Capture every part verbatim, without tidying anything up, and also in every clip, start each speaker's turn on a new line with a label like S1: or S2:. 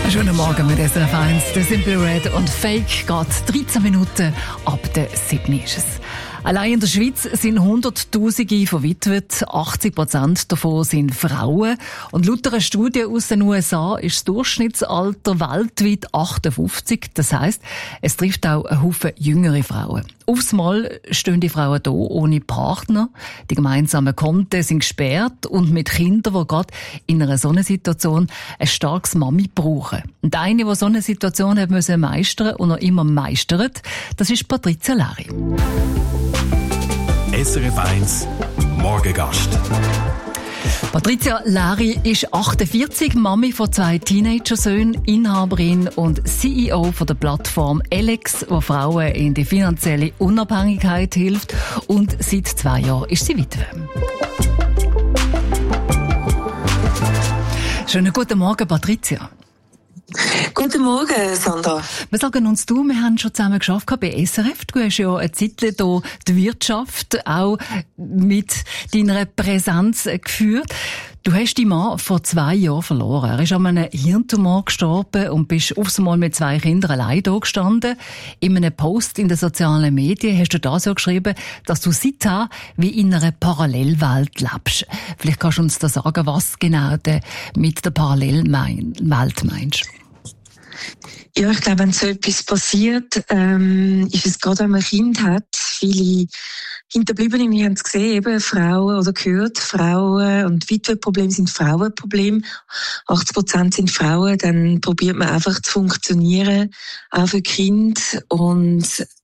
S1: Schönen Morgen mit S R F eins. Der Simple Red und Fake geht dreizehn Minuten ab der sieben ist es. Allein in der Schweiz sind Hunderttausende verwitwet, achtzig Prozent davon sind Frauen. Und laut einer Studie aus den U S A ist das Durchschnittsalter weltweit achtundfünfzig. Das heisst, es trifft auch einen Haufen jüngere Frauen. Aufs Mal stehen die Frauen hier ohne Partner. Die gemeinsamen Konten sind gesperrt und mit Kindern, die gerade in einer solchen Situation ein starkes Mami brauchen. Und eine, die so eine Situation hat müssen meistern und noch immer meistert, das ist Patricia Leri.
S2: S R F eins Morgengast.
S1: Patricia Leri ist achtundvierzig, Mami von zwei Teenagersöhnen, Inhaberin und C E O von der Plattform Alex, die Frauen in die finanzielle Unabhängigkeit hilft. Und seit zwei Jahren ist sie Witwe. Schönen guten Morgen, Patricia.
S3: Guten Morgen, Sandra.
S1: Wir sagen uns du, wir haben schon zusammen geschafft bei S R F. Du hast ja eine Zeit hier die Wirtschaft auch mit deiner Präsenz geführt. Du hast deinen Mann vor zwei Jahren verloren. Er ist an einem Hirntumor gestorben und bist aufs Mal mit zwei Kindern allein da gestanden. In einem Post in den sozialen Medien hast du da so geschrieben, dass du seither wie in einer Parallelwelt lebst. Vielleicht kannst du uns da sagen, was genau du mit der Parallelwelt meinst.
S3: Ja, ich glaube, wenn so etwas passiert, ähm, ist es gerade, wenn man ein Kind hat, viele Hinterbliebene, wir haben es gesehen, eben Frauen oder gehört, Frauen und Witwenprobleme sind Frauenprobleme. achtzig Prozent sind Frauen, dann probiert man einfach zu funktionieren, auch für Kind und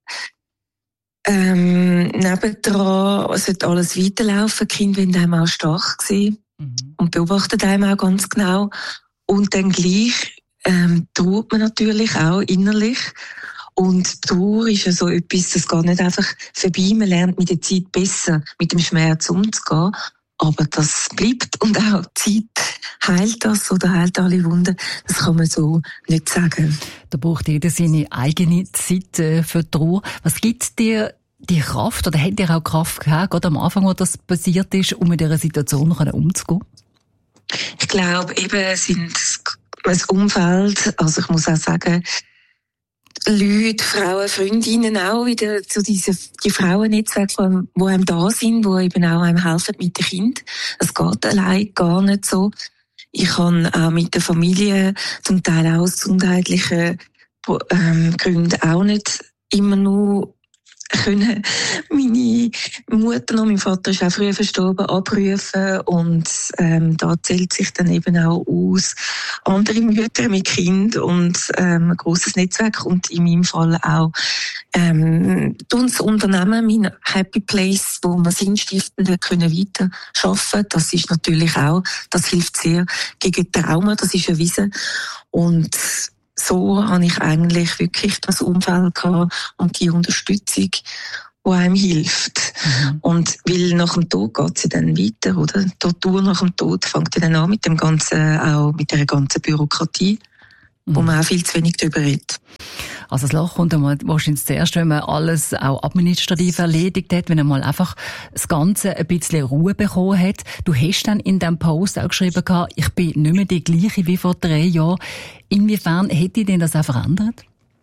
S3: ähm, nebendran sollte alles weiterlaufen. Die Kinder wollen einem auch stark sehen mhm. und beobachten einem auch ganz genau und dann gleich Ähm, trauert man natürlich auch innerlich. Und Trauer ist ja so etwas, das geht nicht einfach vorbei. Man lernt mit der Zeit besser mit dem Schmerz umzugehen. Aber das bleibt und auch die Zeit heilt das oder heilt alle Wunden. Das kann man so nicht sagen.
S1: Da braucht jeder seine eigene Zeit für die Trauer. Was gibt dir die Kraft oder hat dir auch Kraft gehabt, gerade am Anfang, wo das passiert ist, um mit dieser Situation noch umzugehen?
S3: Ich glaube, eben sind das Umfeld, also ich muss auch sagen, Leute, Frauen, Freundinnen auch wieder zu diesen, die Frauennetzwerke, die einem da sind, die eben auch einem helfen mit den Kindern. Es geht allein gar nicht so. Ich kann auch mit der Familie, zum Teil auch aus gesundheitlichen ähm, Gründen auch nicht immer nur können meine Mutter noch, mein Vater ist auch früher verstorben, abrufen und ähm, da zählt sich dann eben auch aus andere Mütter mit Kind und ähm, ein grosses Netzwerk und in meinem Fall auch ähm, das Unternehmen, mein Happy Place, wo wir Sinnstiftende können weiter arbeiten. Das ist natürlich auch, das hilft sehr gegen Trauma, das ist erwiesen und so habe ich eigentlich wirklich das Umfeld gehabt und die Unterstützung, die einem hilft. Mhm. Und weil nach dem Tod geht sie dann weiter, oder? Die Tortur nach dem Tod fängt ja dann an mit dem ganzen, auch mit der ganzen Bürokratie, mhm. wo man auch viel zu wenig darüber redet.
S1: Also das Loch kommt einmal wahrscheinlich zuerst, wenn man alles auch administrativ erledigt hat, wenn man mal einfach das Ganze ein bisschen Ruhe bekommen hat. Du hast dann in diesem Post auch geschrieben, ich bin nicht mehr die gleiche wie vor drei Jahren. Inwiefern hätte denn das auch verändert?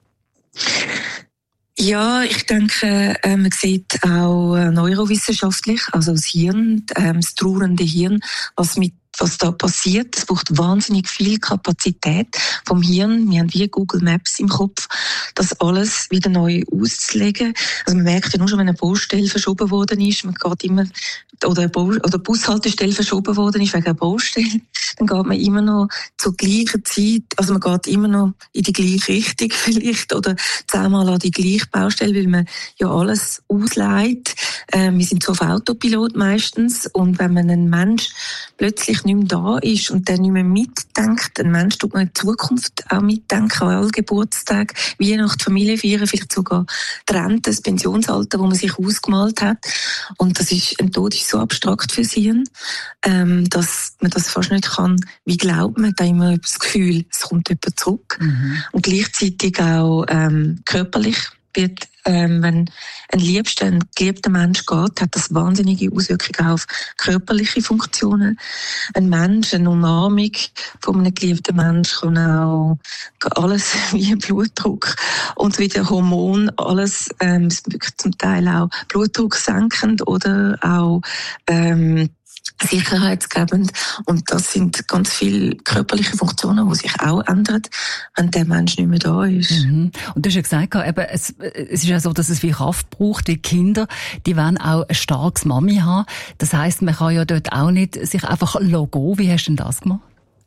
S3: Ja, ich denke, äh, man sieht auch äh, neurowissenschaftlich, also das Hirn, äh, das trauernde Hirn, was mit was da passiert. Es braucht wahnsinnig viel Kapazität vom Hirn. Wir haben wie Google Maps im Kopf, das alles wieder neu auszulegen. Also man merkt ja nur schon, wenn eine Baustelle verschoben worden ist, man geht immer, oder eine Bau- oder Bushaltestelle verschoben worden ist wegen einer Baustelle, dann geht man immer noch zur gleichen Zeit, also man geht immer noch in die gleiche Richtung vielleicht, oder zehnmal an die gleiche Baustelle, weil man ja alles ausleiht. Ähm, wir sind so auf Autopilot meistens, und wenn man einen Mensch plötzlich nicht mehr da ist und der nicht mehr mitdenkt, ein Mensch tut man in Zukunft auch mitdenken, an alle Geburtstage, Weihnachten, Familie feiern, vielleicht sogar die Rente, das Pensionsalter, wo man sich ausgemalt hat. Und das ist, ein Tod ist so abstrakt für das Hirn, ähm, dass man das fast nicht kann. Wie glaubt man, da immer das Gefühl, es kommt jemand zurück. Mhm. Und gleichzeitig auch ähm, körperlich. wird, ähm, wenn ein liebster, ein geliebter Mensch geht, hat das wahnsinnige Auswirkungen auf körperliche Funktionen. Ein Mensch, eine Umarmung von einem geliebten Menschen kann auch alles wie Blutdruck und so weiter, Hormon, alles, ähm, wirklich zum Teil auch Blutdruck senkend oder auch, ähm, sicherheitsgebend. Und das sind ganz viele körperliche Funktionen, die sich auch ändern, wenn der Mensch nicht mehr da ist.
S1: Mhm. Und du hast ja gesagt, eben, es, es ist ja so, dass es viel Kraft braucht. Die Kinder, die wollen auch ein starkes Mami haben. Das heisst, man kann ja dort auch nicht sich einfach gehen. Wie hast du denn das gemacht?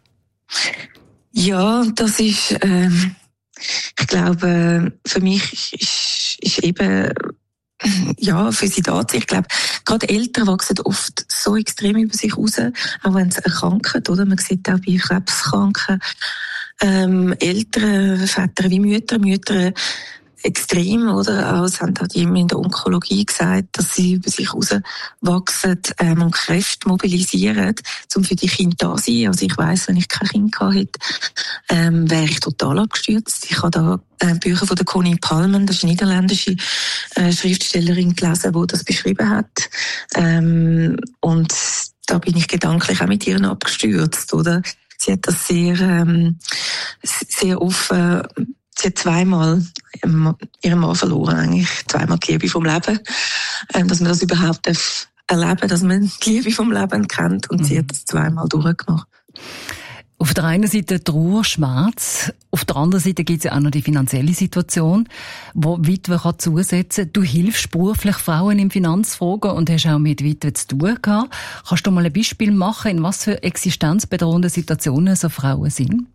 S3: Ja, das ist, ähm, ich glaube, für mich ist, ist eben, ja, für sie da. Ich glaube, gerade Eltern wachsen oft so extrem über sich raus, auch wenn sie erkranken, oder? Man sieht auch bei Krebskranken, ähm, Eltern, Väter wie Mütter, Mütter extrem, oder? Auch, es haben halt immer in der Onkologie gesagt, dass sie über sich rauswachsen, ähm, und Kräfte mobilisieren, um für die Kinder da zu sein. Also ich weiss, wenn ich kein Kind gehabt hätte, ähm, wäre ich total abgestürzt. Ich habe da äh, Bücher von der Connie Palmen, das ist eine niederländische äh, Schriftstellerin, gelesen, die das beschrieben hat. Ähm, und da bin ich gedanklich auch mit ihr abgestürzt, oder? Sie hat das sehr, ähm, sehr offen. Sie hat zweimal ihren Mann verloren, eigentlich zweimal die Liebe vom Leben, ähm, dass man das überhaupt erleben darf, dass man die Liebe vom Leben kennt, und mhm. sie hat das zweimal durchgemacht.
S1: Auf der einen Seite Trauer, Schmerz, auf der anderen Seite gibt es ja auch noch die finanzielle Situation, wo Witwe kann zusetzen. Du hilfst beruflich Frauen in Finanzfragen und hast auch mit Witwe zu tun gehabt. Kannst du mal ein Beispiel machen, in was für existenzbedrohende Situationen so Frauen sind?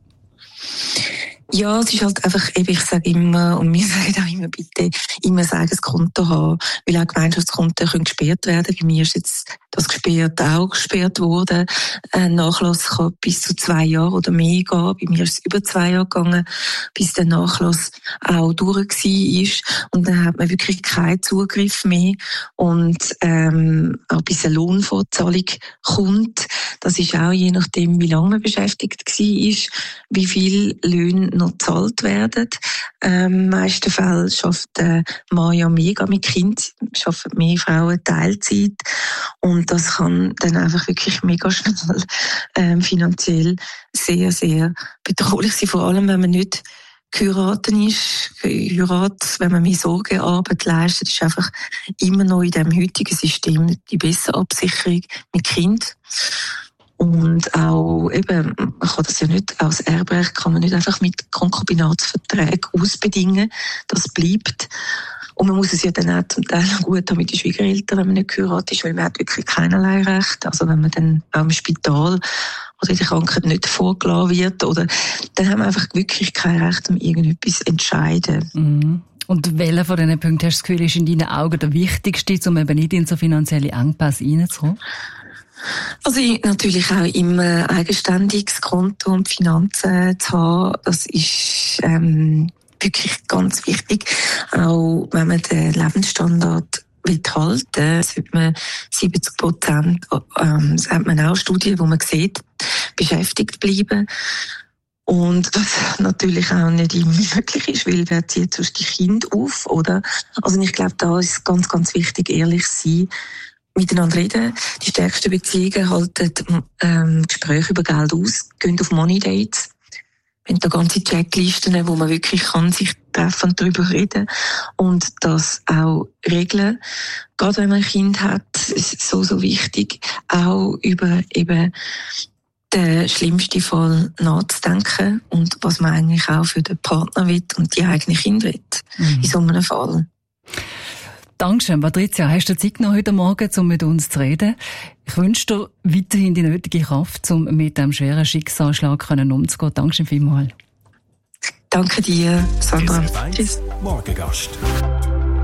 S3: Ja, es ist halt einfach, eben, ich sage immer, und wir sagen auch immer, bitte immer sagen, ein Konto haben, weil auch Gemeinschaftskonten können gesperrt werden. Bei mir ist jetzt das gesperrt, auch gesperrt worden. Ein Nachlass kann bis zu zwei Jahre oder mehr gehen. Bei mir ist es über zwei Jahre gegangen, bis der Nachlass auch durch war. Und dann hat man wirklich keinen Zugriff mehr. Und ähm, auch bis eine Lohnfortzahlung kommt, das ist auch je nachdem, wie lange man beschäftigt war, wie viel Löhne noch gezahlt werden. Ähm, in den meisten Fällen schafft der Mann ja mega mit Kind, schaffen mehr Frauen Teilzeit. Und das kann dann einfach wirklich mega schnell ähm, finanziell sehr, sehr bedrohlich sein. Vor allem, wenn man nicht geheiratet ist. Heirat, wenn man mehr Sorgearbeit leistet, ist einfach immer noch in dem heutigen System die bessere Absicherung mit Kind. Und auch eben, man kann das ja nicht, als Erbrecht kann man nicht einfach mit Konkubinatsverträgen ausbedingen. Das bleibt. Und man muss es ja dann auch zum Teil gut haben mit den Schwiegereltern, wenn man nicht geheiratet ist, weil man hat wirklich keinerlei Recht. Also wenn man dann auch im Spital oder in der Krankheit nicht vorgelassen wird, oder, dann haben wir einfach wirklich kein Recht, um irgendetwas zu entscheiden.
S1: Mhm. Und welcher von diesen Punkten hast du das Gefühl, ist in deinen Augen der wichtigste, um eben nicht in so finanzielle Engpässe reinzukommen?
S3: Also natürlich auch immer eigenständiges Konto und Finanzen zu haben, das ist ähm, wirklich ganz wichtig. Auch wenn man den Lebensstandard will halten, sollte man siebzig Prozent, ähm, das hat man auch Studien, wo man sieht, beschäftigt bleiben. Und was natürlich auch nicht immer möglich ist, weil wer zieht sonst die Kinder auf, oder? Also ich glaube, da ist ganz, ganz wichtig, ehrlich sein, miteinander reden. Die stärksten Beziehungen halten ähm, Gespräche über Geld aus, gehen auf Money Dates. Wir haben da ganze Checklisten, wo man wirklich kann sich treffen und darüber reden und das auch regeln. Gerade wenn man ein Kind hat, ist es so, so wichtig, auch über eben den schlimmsten Fall nachzudenken und was man eigentlich auch für den Partner will und die eigenen Kinder will, mhm. in so einem Fall.
S1: Dankeschön, Patricia. Hast du Zeit noch heute Morgen, um mit uns zu reden? Ich wünsche dir weiterhin die nötige Kraft, um mit diesem schweren Schicksalsschlag umzugehen. Dankeschön vielmals.
S3: Danke dir, Sandra.
S2: Tschüss. Morgengast.